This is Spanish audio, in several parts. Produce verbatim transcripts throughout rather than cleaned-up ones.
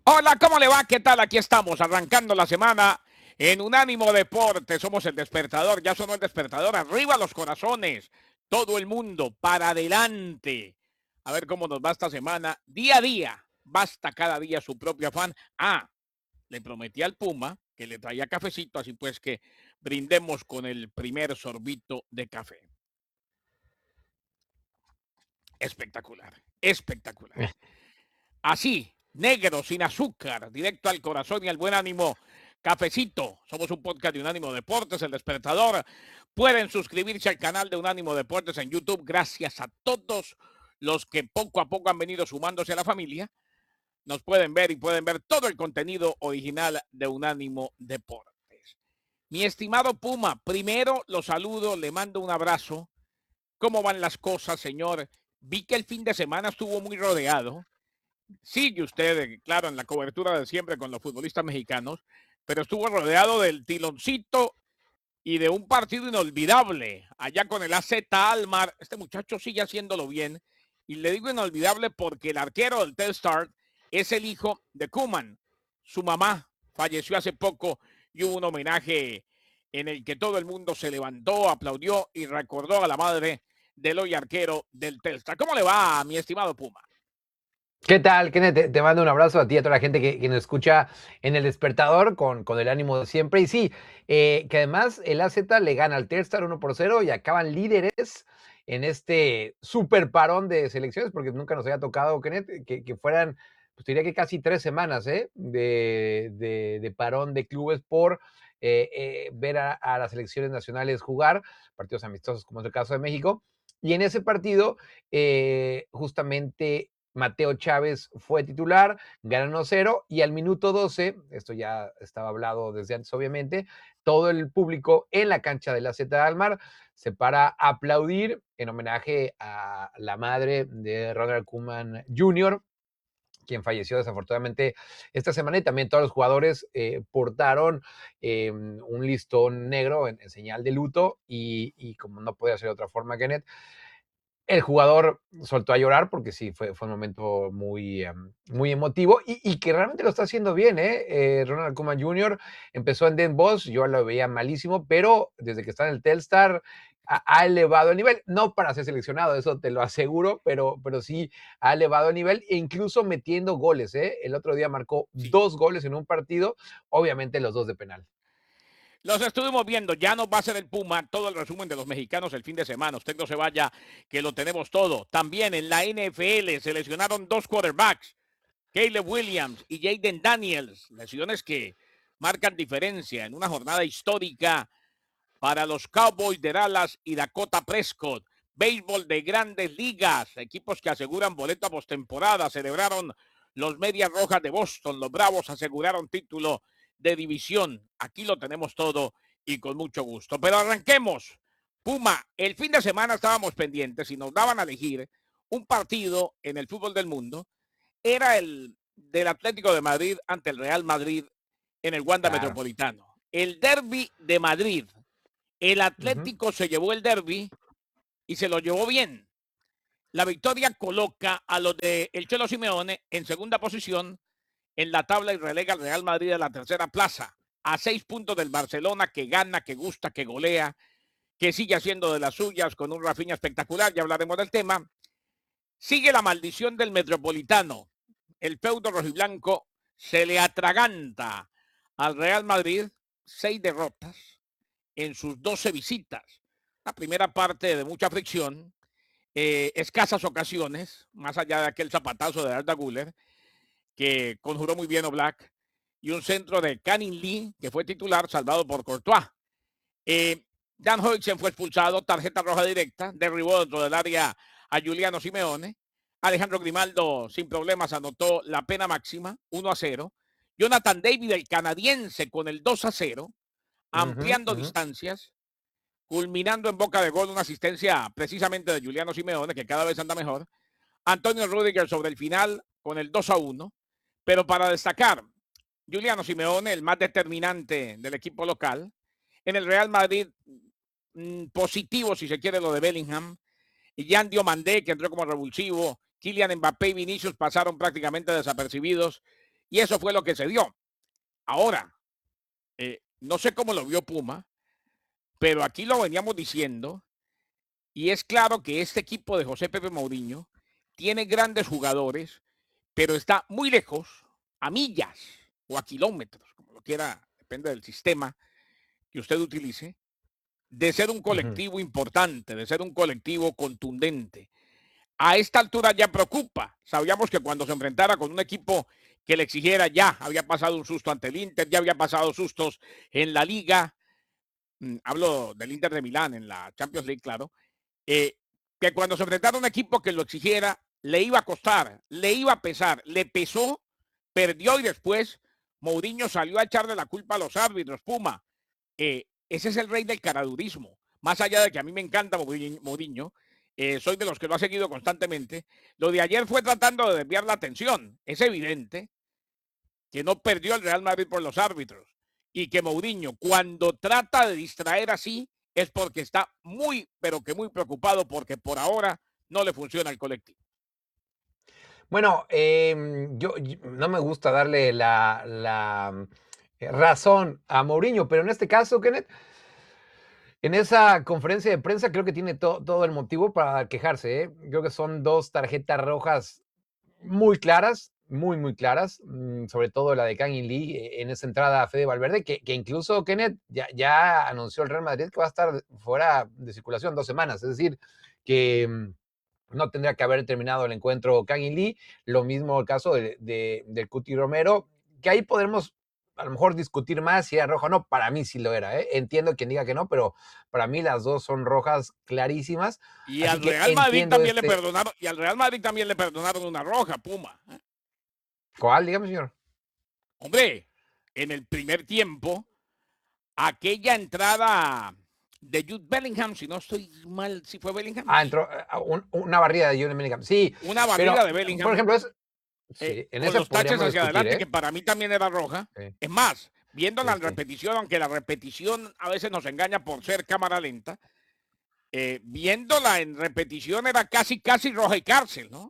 Hola, ¿cómo le va? ¿Qué tal? Aquí estamos, arrancando la semana en Unánimo Deporte. Somos el despertador, ya sonó el despertador. Arriba los corazones, todo el mundo, para adelante. A ver cómo nos va esta semana. Día a día, basta cada día su propio afán. Ah, le prometí al Puma que le traía cafecito, así pues que brindemos con el primer sorbito de café. Espectacular, espectacular. Así, negro, sin azúcar, directo al corazón y al buen ánimo. Cafecito, somos un podcast de Unánimo Deportes, El Despertador. Pueden suscribirse al canal de Unánimo Deportes en YouTube. Gracias a todos los que poco a poco han venido sumándose a la familia. Nos pueden ver y pueden ver todo el contenido original de Unánimo Deportes. Mi estimado Puma, primero lo saludo, le mando un abrazo. ¿Cómo van las cosas, señor? Vi que el fin de semana estuvo muy rodeado. Sigue usted, claro, en la cobertura de siempre con los futbolistas mexicanos, pero estuvo rodeado del tiloncito y de un partido inolvidable allá con el A Z Almar. Este muchacho sigue haciéndolo bien. Y le digo inolvidable porque el arquero del Telstar es el hijo de Koeman. Su mamá falleció hace poco y hubo un homenaje en el que todo el mundo se levantó, aplaudió y recordó a la madre del hoy arquero del Telstar. ¿Cómo le va, mi estimado Puma? ¿Qué tal, Kenneth? Te, te mando un abrazo a ti y a toda la gente que, que nos escucha en el despertador con, con el ánimo de siempre. Y sí, eh, que además el A Z le gana al Telstar uno por cero y acaban líderes en este super parón de selecciones, porque nunca nos había tocado, Kenneth, que, que fueran, pues diría que casi tres semanas ¿eh? de, de, de parón de clubes por eh, eh, ver a, a las selecciones nacionales jugar, partidos amistosos como es el caso de México. Y en ese partido, eh, justamente Mateo Chávez fue titular, ganó uno cero y al minuto doce, esto ya estaba hablado desde antes obviamente, todo el público en la cancha de la Z Almar se para a aplaudir en homenaje a la madre de Ronald Koeman junior, quien falleció desafortunadamente esta semana, y también todos los jugadores eh, portaron eh, un listón negro en, en, señal de luto, y, y como no podía ser de otra forma, Kenneth, el jugador soltó a llorar porque sí, fue, fue un momento muy, um, muy emotivo y, y, que realmente lo está haciendo bien. ¿eh? Eh, Ronald Koeman junior empezó en Den Bosch, yo lo veía malísimo, pero desde que está en el Telstar ha, ha elevado el nivel, no para ser seleccionado, eso te lo aseguro, pero, pero sí ha elevado el nivel e incluso metiendo goles. ¿eh? El otro día marcó Sí. dos goles en un partido, obviamente los dos de penal. Los estuvimos viendo, ya nos va a hacer el Puma todo el resumen de los mexicanos el fin de semana. Usted no se vaya, que lo tenemos todo. También en la N F L seleccionaron dos quarterbacks, Caleb Williams y Jaden Daniels. Lesiones que marcan diferencia en una jornada histórica para los Cowboys de Dallas y Dakota Prescott. Béisbol de grandes ligas, equipos que aseguran boleto a postemporada. Celebraron los Medias Rojas de Boston, los Bravos aseguraron título de división. Aquí lo tenemos todo y con mucho gusto. Pero arranquemos. Puma, el fin de semana estábamos pendientes y nos daban a elegir un partido en el fútbol del mundo. Era el del Atlético de Madrid ante el Real Madrid en el Wanda Claro. Metropolitano. El derbi de Madrid. El Uh -huh. Atlético se llevó el derbi y se lo llevó bien. La victoria coloca a los de el Cholo Simeone en segunda posición en la tabla y relega al Real Madrid a la tercera plaza, a seis puntos del Barcelona, que gana, que gusta, que golea, que sigue haciendo de las suyas con un Rafinha espectacular. Ya hablaremos del tema. Sigue la maldición del Metropolitano. El feudo rojiblanco se le atraganta al Real Madrid, seis derrotas en sus doce visitas. La primera parte de mucha fricción, eh, escasas ocasiones, más allá de aquel zapatazo de Arda Güler, que conjuró muy bien Oblak, y un centro de Canning Lee, que fue titular, salvado por Courtois. Eh, Dan Hoysen fue expulsado, tarjeta roja directa, derribó dentro del área a Juliano Simeone. Alejandro Grimaldo, sin problemas, anotó la pena máxima, uno a cero. Jonathan David, el canadiense, con el dos a cero, Uh -huh, ampliando uh -huh. distancias, culminando en boca de gol una asistencia precisamente de Juliano Simeone, que cada vez anda mejor. Antonio Rüdiger sobre el final con el dos a uno. Pero para destacar, Juliano Simeone, el más determinante del equipo local. En el Real Madrid, mmm, positivo si se quiere lo de Bellingham. Y Jan Diomandé, que entró como revulsivo. Kylian Mbappé y Vinicius pasaron prácticamente desapercibidos. Y eso fue lo que se dio. Ahora, eh, no sé cómo lo vio Puma, pero aquí lo veníamos diciendo, y es claro que este equipo de José Pepe Mourinho tiene grandes jugadores, pero está muy lejos, a millas o a kilómetros, como lo quiera, depende del sistema que usted utilice, de ser un Ujú. colectivo importante, de ser un colectivo contundente. A esta altura ya preocupa. Sabíamos que cuando se enfrentara con un equipo que le exigiera ya, había pasado un susto ante el Inter, ya había pasado sustos en la Liga, mm, hablo del Inter de Milán en la Champions League, claro, eh, que cuando se enfrentara a un equipo que lo exigiera, le iba a costar, le iba a pesar, le pesó, perdió y después Mourinho salió a echarle la culpa a los árbitros, Puma. Eh, ese es el rey del caradurismo. Más allá de que a mí me encanta Mourinho, eh, soy de los que lo ha seguido constantemente. Lo de ayer fue tratando de desviar la atención. Es evidente que no perdió el Real Madrid por los árbitros y que Mourinho, cuando trata de distraer así, es porque está muy, pero que muy preocupado porque por ahora no le funciona el colectivo. Bueno, em, yo, y- no me gusta darle la, la, mm, eh, razón a Mourinho, pero en este caso, Kenneth, en esa conferencia de prensa creo que tiene to- todo el motivo para quejarse, ¿eh? Creo que son dos tarjetas rojas muy claras, muy, muy claras, mm, sobre todo la de Kangin Lee eh, en esa entrada a Fede Valverde, que, que incluso Kenneth ya, ya anunció el Real Madrid que va a estar fuera de circulación dos semanas, es decir, que mm, no tendría que haber terminado el encuentro Kangin Lee, lo mismo el caso de, de, del Cuti Romero, que ahí podremos a lo mejor discutir más si era roja o no, para mí sí lo era, ¿eh? Entiendo quien diga que no, pero para mí las dos son rojas clarísimas, Y así al que Real Madrid entiendo también le este, perdonaron, y al Real Madrid también le perdonaron una roja, Puma. ¿cuál? Dígame, señor. Hombre, en el primer tiempo, aquella entrada de Jude Bellingham, si no estoy mal, si fue Bellingham, Ah, sí, entró eh, un- una barrida de Jude Bellingham. Sí, una pero, barrida de por Bellingham, ejemplo, es, eh, sí, en con ese los taches podríamos hacia discutir, adelante, que ¿eh? para mí también era roja. Sí, Es más, viéndola sí, en sí. repetición, aunque la repetición a veces nos engaña por ser cámara lenta, eh, viéndola en repetición era casi, casi roja y cárcel, ¿no?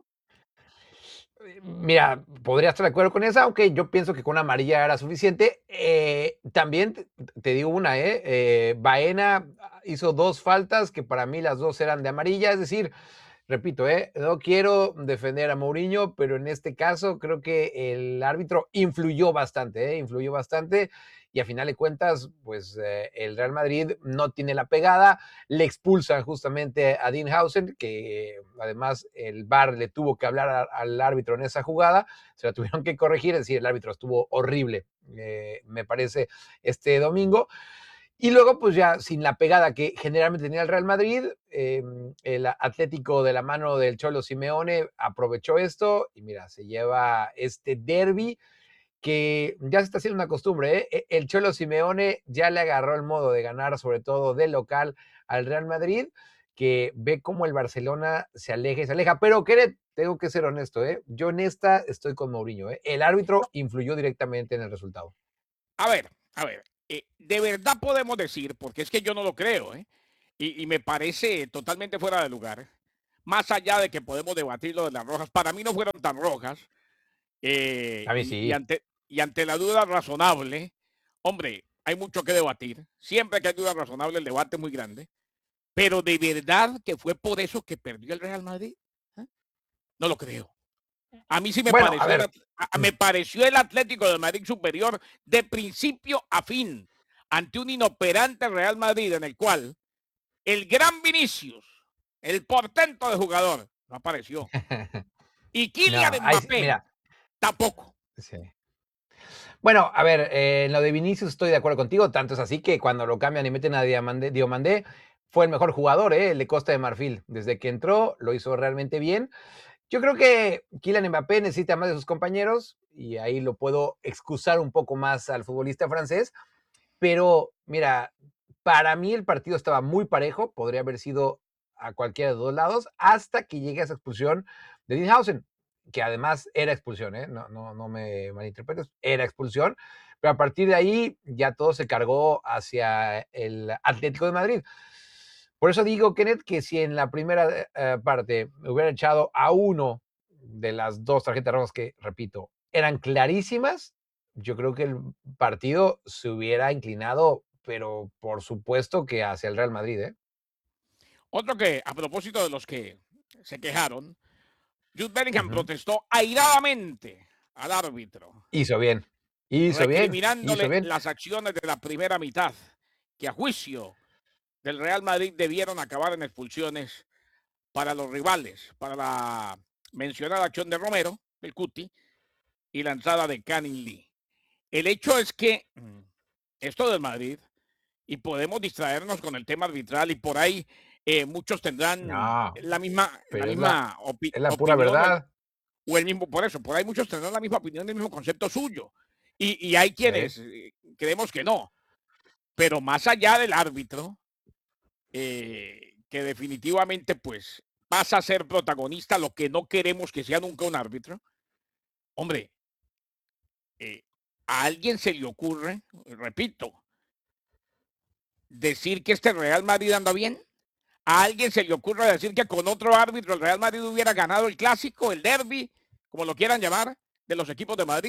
Mira, podría estar de acuerdo con esa, aunque yo pienso que con una amarilla era suficiente. Eh, también te, te digo una, ¿eh? Eh, Baena hizo dos faltas que para mí las dos eran de amarilla, es decir, repito, ¿eh? No quiero defender a Mourinho, pero en este caso creo que el árbitro influyó bastante, ¿eh? Influyó bastante y a final de cuentas, pues eh, el Real Madrid no tiene la pegada, le expulsan justamente a Dean Hausen, que además el V A R le tuvo que hablar a, al árbitro en esa jugada, se la tuvieron que corregir, es decir, el árbitro estuvo horrible, eh, me parece, este domingo. Y luego, pues ya sin la pegada que generalmente tenía el Real Madrid, eh, el Atlético de la mano del Cholo Simeone aprovechó esto y mira, se lleva este derby que ya se está haciendo una costumbre. ¿eh? El Cholo Simeone ya le agarró el modo de ganar, sobre todo de local, al Real Madrid, que ve cómo el Barcelona se aleja y se aleja. Pero, Keret, tengo que ser honesto, ¿eh? Yo en esta estoy con Mourinho. ¿eh? El árbitro influyó directamente en el resultado. A ver, a ver, eh, de verdad podemos decir, porque es que yo no lo creo, ¿eh? Y, y me parece totalmente fuera de lugar, más allá de que podemos debatir lo de las rojas, para mí no fueron tan rojas, eh, A mí y, y sí. ante, y ante la duda razonable, hombre, hay mucho que debatir, siempre que hay duda razonable el debate es muy grande, pero de verdad que fue por eso que perdió el Real Madrid, ¿eh? No lo creo. A mí sí me Bueno, a pareció el, ver, At- a- me pareció el Atlético de Madrid superior de principio a fin ante un inoperante Real Madrid en el cual el gran Vinicius, el portento de jugador, no apareció. Y no, Kylian ahí sí, Mbappé mira, tampoco. sí. Bueno, a ver, eh, en lo de Vinicius estoy de acuerdo contigo, tanto es así que cuando lo cambian y meten a Diomandé, Diomandé fue el mejor jugador, ¿eh? El de Costa de Marfil. Desde que entró lo hizo realmente bien. Yo creo que Kylian Mbappé necesita más de sus compañeros y ahí lo puedo excusar un poco más al futbolista francés, pero mira, para mí el partido estaba muy parejo, podría haber sido a cualquiera de dos lados, hasta que llegue esa expulsión de Dinhausen, que además era expulsión, ¿eh? no, no, no me malinterpretes, era expulsión, pero a partir de ahí ya todo se cargó hacia el Atlético de Madrid. Por eso digo, Kenneth, que si en la primera eh, parte hubiera echado a uno de las dos tarjetas rojas que, repito, eran clarísimas, yo creo que el partido se hubiera inclinado, pero por supuesto que hacia el Real Madrid, ¿eh? Otro que, a propósito de los que se quejaron, Jude Bellingham Ujú. protestó airadamente al árbitro, Hizo bien, hizo bien, hizo recriminándole bien. las acciones de la primera mitad, que a juicio del Real Madrid debieron acabar en expulsiones para los rivales, para la mencionada acción de Romero, el Cuti, y la entrada de Canning Lee. El hecho es que mm, esto del Madrid, y podemos distraernos con el tema arbitral, y por ahí eh, muchos tendrán No, la misma, la pero es la misma opi es la pura opinión o el, verdad. o el mismo, por eso, por ahí muchos tendrán la misma opinión, el mismo concepto suyo. Y, y hay Sí. quienes eh, creemos que no. Pero más allá del árbitro, eh, que definitivamente pues pasa a ser protagonista, lo que no queremos que sea nunca un árbitro, hombre, eh, a alguien se le ocurre, repito, decir que este Real Madrid anda bien. A alguien se le ocurre decir que con otro árbitro el Real Madrid hubiera ganado el clásico, el derby, como lo quieran llamar, de los equipos de Madrid.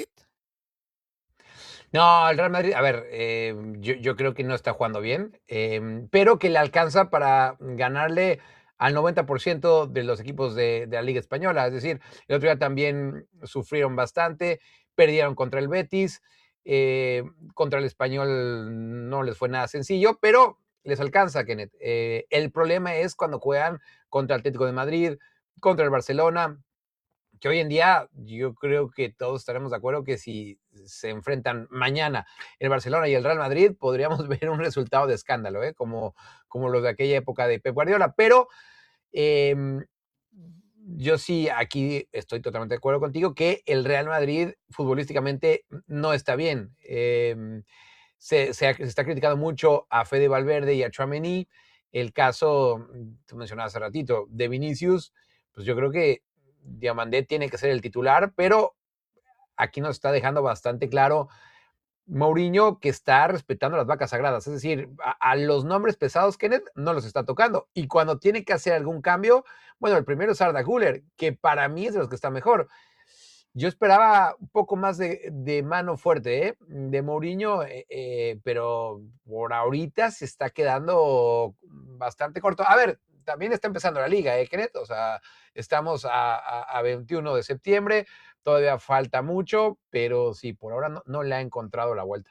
No, el Real Madrid, a ver, eh, yo, yo creo que no está jugando bien, eh, pero que le alcanza para ganarle al noventa por ciento de los equipos de, de la Liga Española. Es decir, el otro día también sufrieron bastante, perdieron contra el Betis, eh, contra el Español no les fue nada sencillo, pero les alcanza, Kenneth. Eh, el problema es cuando juegan contra el Atlético de Madrid, contra el Barcelona, que hoy en día yo creo que todos estaremos de acuerdo que si se enfrentan mañana el Barcelona y el Real Madrid, podríamos ver un resultado de escándalo, ¿eh? como, como los de aquella época de Pep Guardiola. Pero eh, yo sí aquí estoy totalmente de acuerdo contigo que el Real Madrid futbolísticamente no está bien. Eh, se, se, se, está criticando mucho a Fede Valverde y a Tchouaméni. El caso, tú mencionabas hace ratito, de Vinicius, pues yo creo que Diamandé tiene que ser el titular, pero aquí nos está dejando bastante claro Mourinho que está respetando las vacas sagradas, es decir, a, a, los nombres pesados, Kenneth, no los está tocando. Y cuando tiene que hacer algún cambio, bueno, el primero es Arda Güler, que para mí es de los que está mejor. Yo esperaba un poco más de, de mano fuerte, ¿eh? De Mourinho, eh, eh, pero por ahorita se está quedando bastante corto. A ver, también está empezando la liga, ¿eh, Kenneth? O sea, estamos a, a, a veintiuno de septiembre, todavía falta mucho, pero sí, por ahora no, no le ha encontrado la vuelta.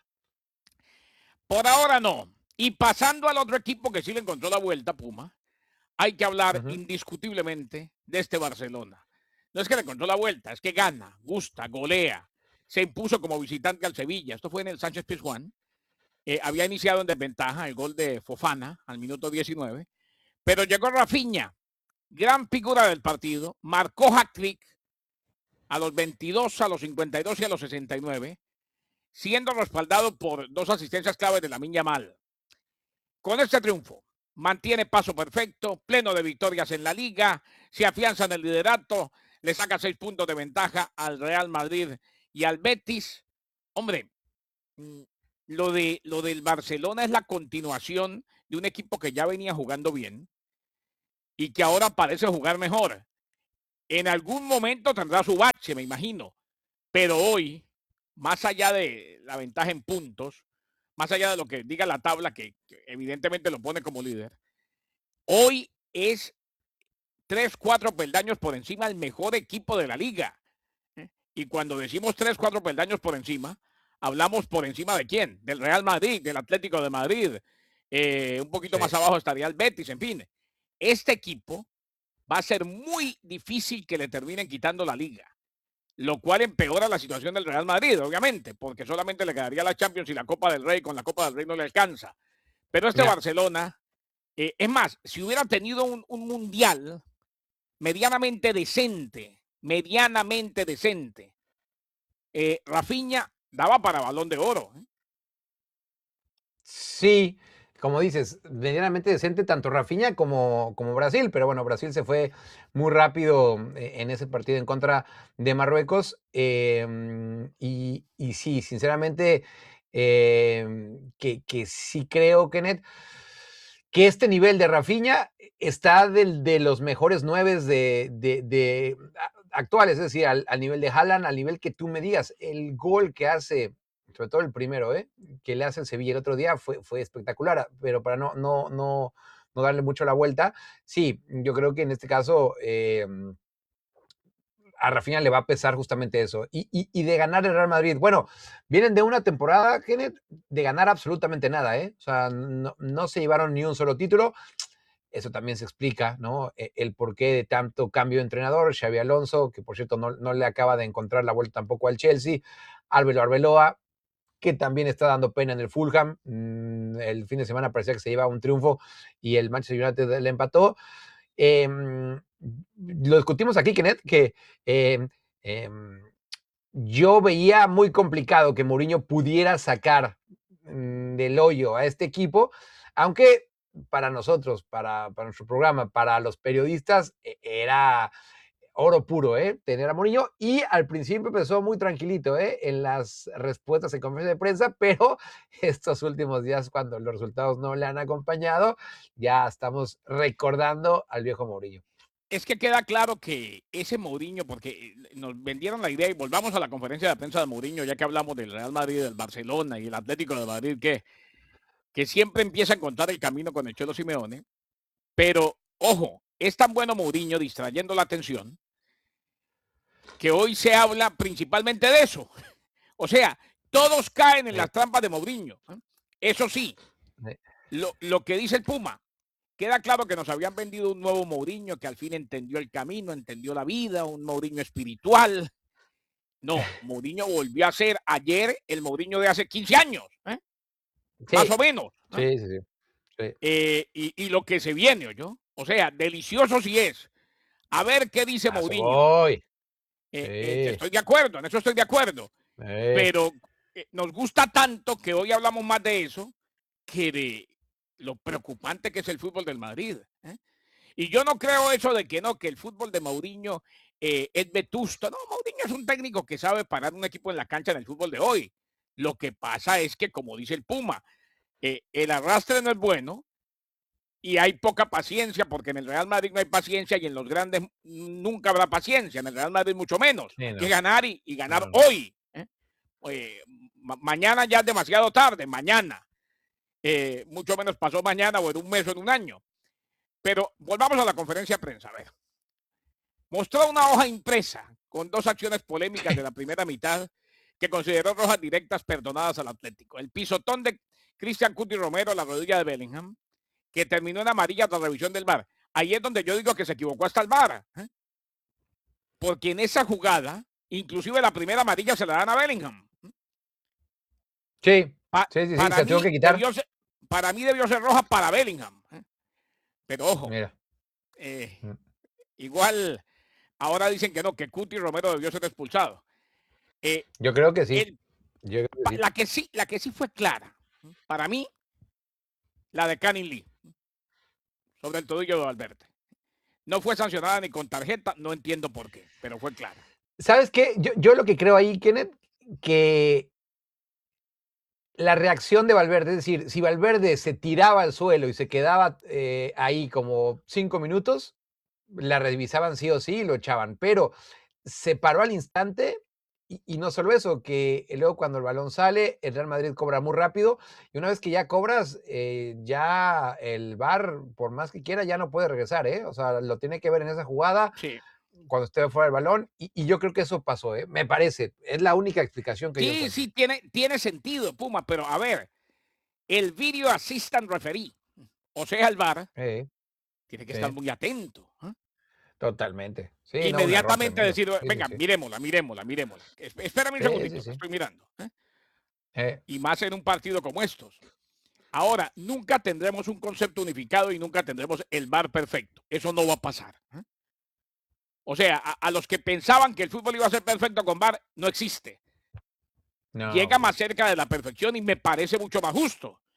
Por ahora no. Y pasando al otro equipo que sí le encontró la vuelta, Puma, hay que hablar Uh-huh. indiscutiblemente de este Barcelona. No es que le encontró la vuelta, es que gana, gusta, golea. Se impuso como visitante al Sevilla. Esto fue en el Sánchez Pizjuán. Eh, había iniciado en desventaja el gol de Fofana al minuto diecinueve. Pero llegó Rafinha, gran figura del partido, marcó hat-trick a los veintidós, a los cincuenta y dos y a los sesenta y nueve, siendo respaldado por dos asistencias claves de Lamine Yamal. Con este triunfo, mantiene paso perfecto, pleno de victorias en la liga, se afianza en el liderato, le saca seis puntos de ventaja al Real Madrid y al Betis. Hombre, lo, de, lo del Barcelona es la continuación de un equipo que ya venía jugando bien y que ahora parece jugar mejor. En algún momento tendrá su bache, me imagino, pero hoy, más allá de la ventaja en puntos, más allá de lo que diga la tabla, que, que evidentemente lo pone como líder, hoy es tres, cuatro peldaños por encima del mejor equipo de la liga. Y cuando decimos tres, cuatro peldaños por encima, hablamos por encima de quién? Del Real Madrid, del Atlético de Madrid. Eh, un poquito Sí. más abajo estaría el Betis, en fin. Este equipo va a ser muy difícil que le terminen quitando la liga, lo cual empeora la situación del Real Madrid, obviamente, porque solamente le quedaría la Champions y la Copa del Rey, con la Copa del Rey no le alcanza. Pero este Yeah. Barcelona, eh, es más, si hubiera tenido un, un mundial medianamente decente, medianamente decente, eh, Rafinha daba para Balón de Oro. ¿eh? Sí, como dices, medianamente decente tanto Rafinha como, como Brasil, pero bueno, Brasil se fue muy rápido en ese partido en contra de Marruecos. Eh, y, y, sí, sinceramente, eh, que, que sí creo, Kenneth, que este nivel de Rafinha está del, de los mejores nueve de, de, de actuales, es decir, al, al nivel de Haaland, al nivel que tú me digas, el gol que hace, sobre todo el primero, ¿eh? que le hace el Sevilla el otro día fue, fue espectacular, pero para no, no, no, no darle mucho la vuelta, sí, yo creo que en este caso eh, a Rafinha le va a pesar justamente eso. Y, y, y, de ganar el Real Madrid, bueno, vienen de una temporada, Kenneth, de ganar absolutamente nada, ¿eh? O sea, no, no se llevaron ni un solo título. Eso también se explica, ¿no? El porqué de tanto cambio de entrenador. Xabi Alonso, que por cierto no, no le acaba de encontrar la vuelta tampoco al Chelsea. Álvaro Arbeloa, que también está dando pena en el Fulham. El fin de semana parecía que se llevaba un triunfo y el Manchester United le empató. Eh, lo discutimos aquí, Kenneth, que eh, eh, yo veía muy complicado que Mourinho pudiera sacar mm, del hoyo a este equipo, aunque para nosotros, para, para nuestro programa, para los periodistas, era oro puro, ¿eh? Tener a Mourinho, y al principio empezó muy tranquilito, ¿eh? En las respuestas en conferencia de prensa, pero estos últimos días, cuando los resultados no le han acompañado, ya estamos recordando al viejo Mourinho. Es que queda claro que ese Mourinho, porque nos vendieron la idea, y volvamos a la conferencia de prensa de Mourinho, ya que hablamos del Real Madrid, del Barcelona y el Atlético de Madrid, que, que siempre empieza a encontrar el camino con el Cholo Simeone, pero, ojo, es tan bueno Mourinho distrayendo la atención, que hoy se habla principalmente de eso. O sea, todos caen en sí. las trampas de Mourinho. Eso sí, sí. Lo, lo que dice el Puma, queda claro que nos habían vendido un nuevo Mourinho que al fin entendió el camino, entendió la vida, un Mourinho espiritual. No, Mourinho volvió a ser ayer el Mourinho de hace quince años, ¿eh? Sí. Más o menos. ¿eh? Sí, sí, sí. sí. Eh, y, y lo que se viene, ¿yo? O sea, delicioso sí es. A ver qué dice Paso Mourinho. Voy. Eh, sí. eh, estoy de acuerdo, en eso estoy de acuerdo. Sí. Pero eh, nos gusta tanto que hoy hablamos más de eso que de lo preocupante que es el fútbol del Madrid. ¿eh? Y yo no creo eso de que no, que el fútbol de Mourinho eh, es vetusto. No, Mourinho es un técnico que sabe parar un equipo en la cancha en el fútbol de hoy. Lo que pasa es que, como dice el Puma, eh, el arrastre no es bueno y hay poca paciencia, porque en el Real Madrid no hay paciencia y en los grandes nunca habrá paciencia. En el Real Madrid mucho menos. Sí, no. Hay que ganar y, y ganar no, no. hoy. ¿eh? Eh, ma mañana ya es demasiado tarde, mañana. Eh, mucho menos pasó mañana o en un mes o en un año. Pero volvamos a la conferencia de prensa. A ver. Mostró una hoja impresa con dos acciones polémicas de la primera mitad que consideró rojas directas perdonadas al Atlético. El pisotón de Cristian Cuti Romero, la rodilla de Bellingham, que terminó en amarilla tras revisión del V A R. Ahí es donde yo digo que se equivocó hasta el V A R. ¿eh? Porque en esa jugada, inclusive la primera amarilla se la dan a Bellingham. Sí, pa sí, sí, sí, se tuvo que quitar. Ser, para mí debió ser roja para Bellingham. ¿eh? Pero ojo, Mira. Eh, mm. igual ahora dicen que no, que Cuti Romero debió ser expulsado. Eh, yo creo que sí. El, yo creo que sí. La que sí, la que sí fue clara. Para mí, la de Canning Lee. Sobre el tobillo de Valverde. No fue sancionada ni con tarjeta, no entiendo por qué, pero fue clara. ¿Sabes qué? Yo, yo lo que creo ahí, Kenneth, que la reacción de Valverde, es decir, si Valverde se tiraba al suelo y se quedaba eh, ahí como cinco minutos, la revisaban sí o sí y lo echaban, pero se paró al instante y, y no solo eso, que luego cuando el balón sale, el Real Madrid cobra muy rápido y una vez que ya cobras, eh, ya el V A R, por más que quiera, ya no puede regresar, ¿eh? O sea, lo tiene que ver en esa jugada. Sí. Cuando esté fuera del balón, y, y yo creo que eso pasó, ¿eh? Me parece, es la única explicación que sí, yo Sí, sí, tiene, tiene sentido, Puma, pero a ver, el Video Assistant Referee, o sea, el V A R, eh, tiene que sí. estar muy atento. ¿eh? Totalmente. Sí, Inmediatamente no, decir, sí, venga, sí, sí. miremosla, miremosla, miremosla. Espérame un sí, segundito, sí, sí. la estoy mirando. ¿eh? Eh. Y más en un partido como estos. Ahora, nunca tendremos un concepto unificado y nunca tendremos el V A R perfecto. Eso no va a pasar. ¿eh? O sea, a, a los que pensaban que el fútbol iba a ser perfecto con V A R, no existe. No. Llega más cerca de la perfección y me parece mucho más justo. Uh-huh.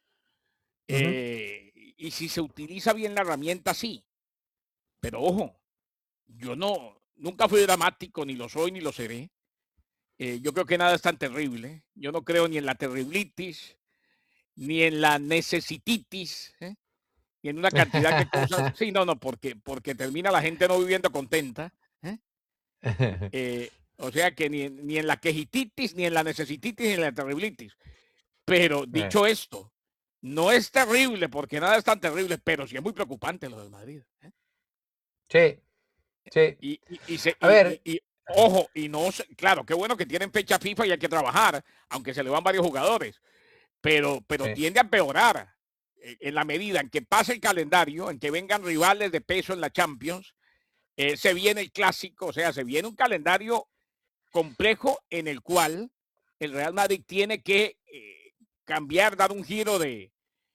eh, y si se utiliza bien la herramienta, sí. Pero ojo, yo no, nunca fui dramático, ni lo soy, ni lo seré. Eh, yo creo que nada es tan terrible. Yo no creo ni en la terriblitis, ni en la necesititis, ¿eh? y en una cantidad de cosas. Sí, no, no, porque, porque termina la gente no viviendo contenta. ¿eh? Eh, o sea que ni, ni en la quejititis, ni en la necesititis, ni en la terriblitis. Pero Eh, dicho esto, no es terrible porque nada es tan terrible, pero sí es muy preocupante lo del Madrid. ¿eh? sí, sí. Y, y, y, se, A y, y, ver, y, ojo, y no, claro, qué bueno que tienen fecha FIFA y hay que trabajar, aunque se le van varios jugadores, pero, pero sí. tiende a empeorar eh, en la medida en que pase el calendario, en que vengan rivales de peso en la Champions, eh, se viene el clásico, o sea, se viene un calendario complejo en el cual el Real Madrid tiene que eh, cambiar, dar un giro de,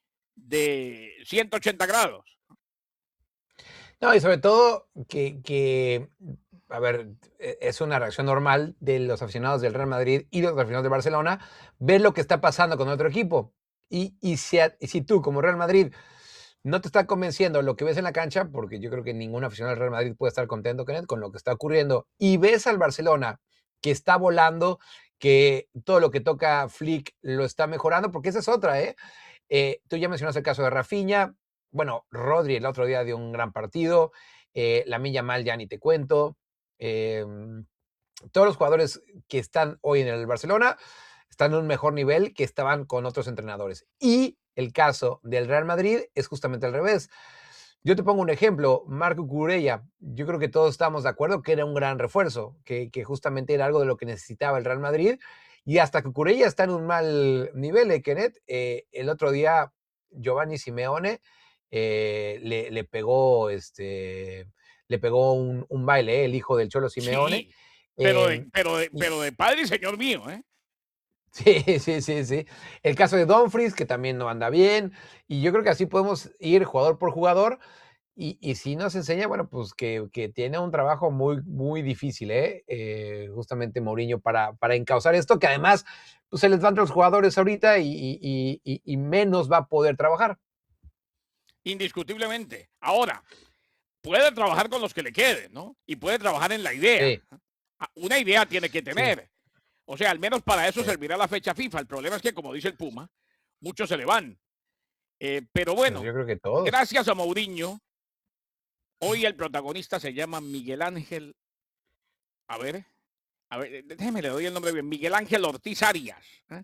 de ciento ochenta grados. No, y sobre todo que, que, a ver, e- es una reacción normal de los aficionados del Real Madrid y los aficionados de Barcelona ver lo que está pasando con otro equipo. Y, y, si, a- y si tú, como Real Madrid, no te está convenciendo lo que ves en la cancha, porque yo creo que ningún aficionado del Real Madrid puede estar contento Kenneth, con lo que está ocurriendo, y ves al Barcelona que está volando, que todo lo que toca Flick lo está mejorando, porque esa es otra, ¿eh? Eh, tú ya mencionaste el caso de Rafinha. Bueno, Rodri el otro día dio un gran partido. Eh, Lamine Yamal ya ni te cuento. Eh, todos los jugadores que están hoy en el Barcelona están en un mejor nivel que estaban con otros entrenadores. Y el caso del Real Madrid es justamente al revés. Yo te pongo un ejemplo, Marco Cucurella. Yo creo que todos estamos de acuerdo que era un gran refuerzo, que, que justamente era algo de lo que necesitaba el Real Madrid. Y hasta que Cucurella está en un mal nivel, ¿eh, Kenneth? Eh, el otro día Giovanni Simeone eh, le, le, pegó, este, le pegó un, un baile, ¿eh? El hijo del Cholo Simeone. Sí, pero Eh, de, pero de, y, pero de padre y señor mío, ¿eh? sí, sí, sí, sí. El caso de Dumfries, que también no anda bien. Y yo creo que así podemos ir jugador por jugador. Y, y sí nos enseña, bueno, pues que, que tiene un trabajo muy, muy difícil, ¿eh? Eh, justamente Mourinho para, para encauzar esto, que además pues, se les van los jugadores ahorita y, y, y, y menos va a poder trabajar. Indiscutiblemente. Ahora, puede trabajar con los que le queden, ¿no? Y puede trabajar en la idea. Sí, Ah, una idea tiene que sí, tener. O sea, al menos para eso sí. servirá la fecha FIFA. El problema es que, como dice el Puma, muchos se le van. Eh, pero Pues bueno, yo creo que todos. gracias a Mourinho, hoy el protagonista se llama Miguel Ángel. A ver, a ver, déjeme le doy el nombre bien. Miguel Ángel Ortiz Arias. ¿eh?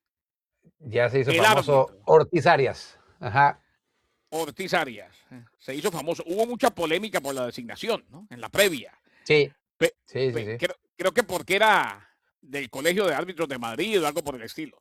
Ya se hizo El famoso árbitro. Ortiz Arias. Ajá. Ortiz Arias. ¿eh? Se hizo famoso. Hubo mucha polémica por la designación, ¿no? En la previa. Sí, Pe, sí, sí, pe, sí. creo, creo que porque era del Colegio de Árbitros de Madrid o algo por el estilo.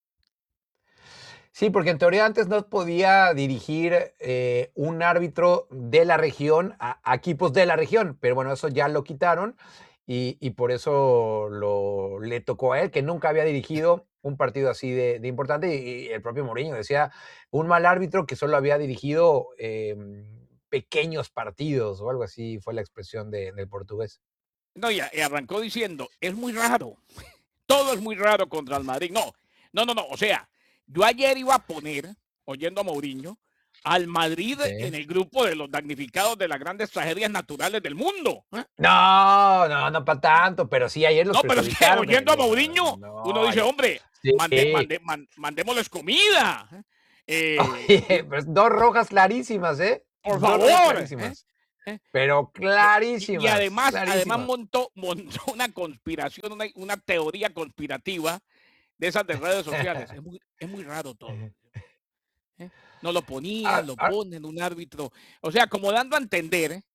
Sí, porque en teoría antes no podía dirigir eh, un árbitro de la región a, a, equipos de la región, pero bueno, eso ya lo quitaron y, y por eso lo, le tocó a él, que nunca había dirigido un partido así de, de importante y, y, el propio Mourinho decía, un mal árbitro que solo había dirigido eh, pequeños partidos o algo así fue la expresión de, del portugués. No, y, y arrancó diciendo, es muy raro, todo es muy raro contra el Madrid. No, no, no, no, o sea, yo ayer iba a poner, oyendo a Mourinho, al Madrid Sí. en el grupo de los damnificados de las grandes tragedias naturales del mundo. ¿eh? No, no, no para tanto, pero sí, ayer los No, pero es que perjudicaron. oyendo a Digo, Mourinho, uno no, dice, ayer, hombre, mande, sí. mande, man, mandémosles comida. Eh, Oye, pues dos rojas clarísimas, ¿eh? por Dos rojas favor. ¿eh? clarísimas. ¿eh? Pero Eh, y, y clarísimas, además, además clarísimas. montó, montó una conspiración, una, una teoría conspirativa de esas de redes sociales. Es muy, es muy raro todo. ¿eh? No lo ponían, Ah, lo ah, ponen, un árbitro. O sea, como dando a entender ¿eh?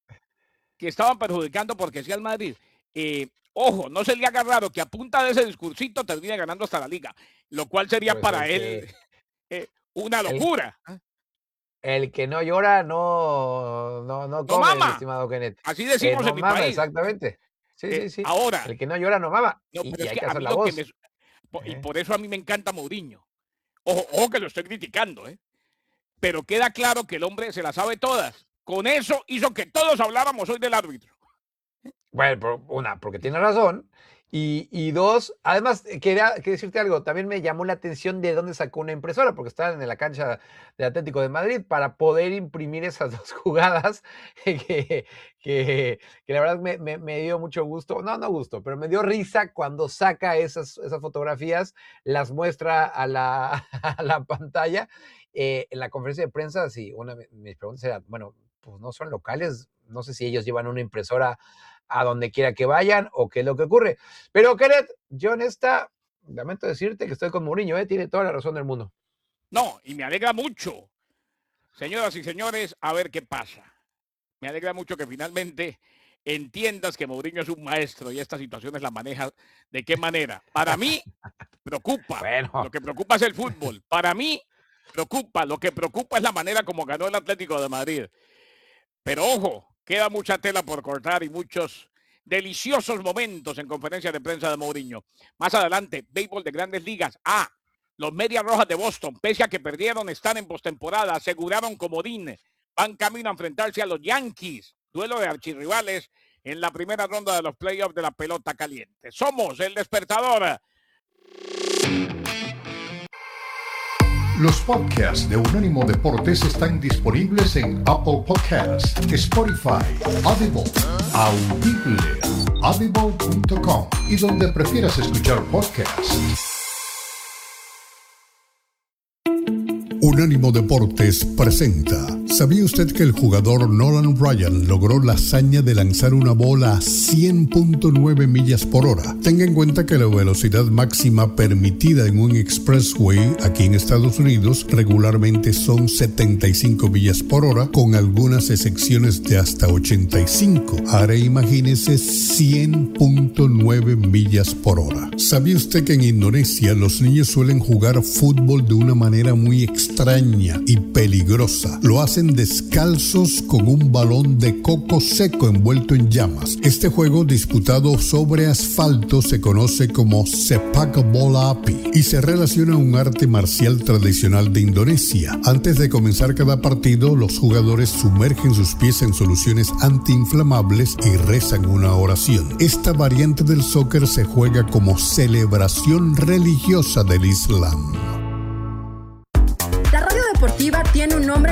que estaban perjudicando porque sí al Madrid. Eh, ojo, no se le haga raro que a punta de ese discursito termine ganando hasta la liga, lo cual sería pues para el él que, eh, una el, locura. ¿eh? el que no llora no, no, no No come, mi mama, estimado Kenneth. así Eh, decimos no en mi mama, país. exactamente. Sí, Eh, sí, sí. ahora, El que no llora no mama. no, pero Y, y es hay que que a hacer mí la lo que me... voz. Y Eh, por eso a mí me encanta Mourinho. Ojo, ojo que lo estoy criticando, ¿eh? Pero queda claro que el hombre se las sabe todas. Con eso hizo que todos habláramos hoy del árbitro. Bueno, por- una, porque tiene razón. Y, y dos, además, eh, quería, quería decirte algo, también me llamó la atención de dónde sacó una impresora, porque estaban en la cancha del Atlético de Madrid para poder imprimir esas dos jugadas que, que, que la verdad me, me- me dio mucho gusto, no, no gusto, pero me dio risa cuando saca esas, esas fotografías, las muestra a la, a la pantalla. Eh, en la conferencia de prensa, sí, una de mis preguntas era, bueno, pues no son locales, no sé si ellos llevan una impresora a donde quiera que vayan o qué es lo que ocurre. Pero, Kenneth, yo en esta, lamento decirte que estoy con Mourinho, ¿eh? Tiene toda la razón del mundo. No, y me alegra mucho. Señoras y señores, a ver qué pasa. Me alegra mucho que finalmente entiendas que Mourinho es un maestro y estas situaciones las maneja de qué manera. Para mí, preocupa. Bueno. Lo que preocupa es el fútbol. Para mí, preocupa. Lo que preocupa es la manera como ganó el Atlético de Madrid. Pero ojo, queda mucha tela por cortar y muchos deliciosos momentos en conferencia de prensa de Mourinho. Más adelante, béisbol de Grandes Ligas. Ah, los Medias Rojas de Boston, pese a que perdieron, están en postemporada, aseguraron comodín, van camino a enfrentarse a los Yankees, duelo de archirrivales en la primera ronda de los playoffs de la pelota caliente. Somos el despertador. Los podcasts de Unánimo Deportes están disponibles en Apple Podcasts, Spotify, Audible, Audible, audible punto com y donde prefieras escuchar podcasts. Unánimo Deportes presenta. ¿Sabía usted que el jugador Nolan Ryan logró la hazaña de lanzar una bola a cien punto nueve millas por hora? Tenga en cuenta que la velocidad máxima permitida en un expressway aquí en Estados Unidos regularmente son setenta y cinco millas por hora, con algunas excepciones de hasta ochenta y cinco. Ahora imagínese cien punto nueve millas por hora. ¿Sabía usted que en Indonesia los niños suelen jugar fútbol de una manera muy extraña y peligrosa? Lo hacen descalzos con un balón de coco seco envuelto en llamas. Este juego disputado sobre asfalto se conoce como sepak bola api y se relaciona a un arte marcial tradicional de Indonesia. Antes de comenzar cada partido, los jugadores sumergen sus pies en soluciones antiinflamables y rezan una oración. Esta variante del soccer se juega como celebración religiosa del Islam. La radio deportiva tiene un nombre